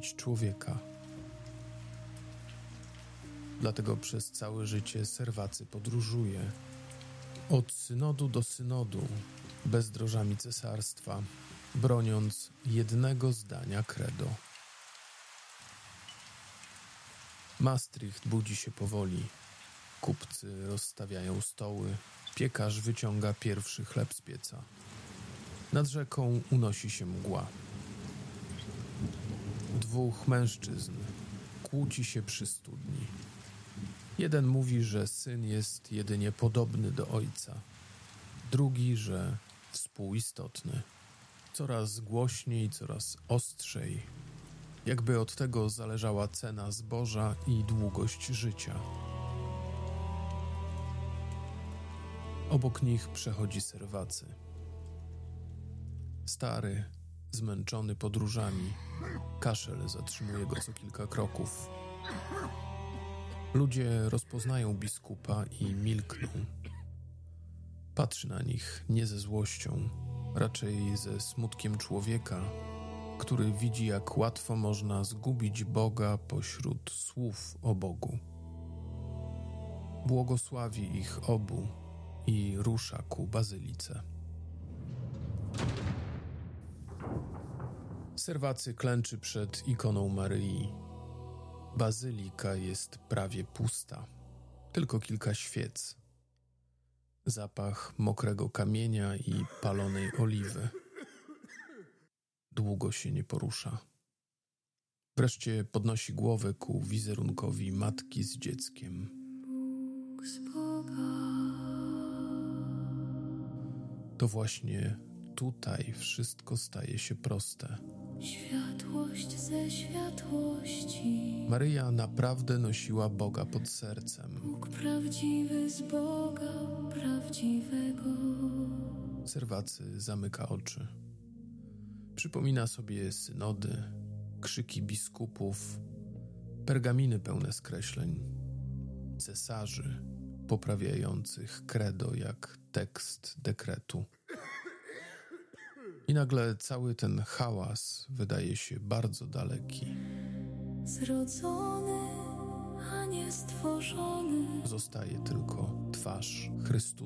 zbawić człowieka. Dlatego przez całe życie Serwacy podróżuje. Od synodu do synodu, bezdrożami cesarstwa, broniąc jednego zdania credo. Maastricht budzi się powoli. Kupcy rozstawiają stoły, piekarz wyciąga pierwszy chleb z pieca. Nad rzeką unosi się mgła. Dwóch mężczyzn kłóci się przy studni. Jeden mówi, że syn jest jedynie podobny do ojca. Drugi, że współistotny. Coraz głośniej, coraz ostrzej. Jakby od tego zależała cena zboża i długość życia. Obok nich przechodzi Serwacy. Stary, zmęczony podróżami, kaszel zatrzymuje go co kilka kroków. Ludzie rozpoznają biskupa i milkną. Patrzy na nich nie ze złością, raczej ze smutkiem człowieka, który widzi, jak łatwo można zgubić Boga pośród słów o Bogu. Błogosławi ich obu i rusza ku bazylice. Serwacy klęczy przed ikoną Maryi. Bazylika jest prawie pusta. Tylko kilka świec. Zapach mokrego kamienia i palonej oliwy. Długo się nie porusza. Wreszcie podnosi głowę ku wizerunkowi matki z dzieckiem. Bóg z Boga. To właśnie tutaj wszystko staje się proste. Światłość ze światłości. Maryja naprawdę nosiła Boga pod sercem. Bóg prawdziwy z Boga prawdziwego. Serwacy zamyka oczy. Przypomina sobie synody, krzyki biskupów, pergaminy pełne skreśleń, cesarzy poprawiających credo jak tekst dekretu. I nagle cały ten hałas wydaje się bardzo daleki. Zrodzony, a nie stworzony. Zostaje tylko twarz Chrystusa.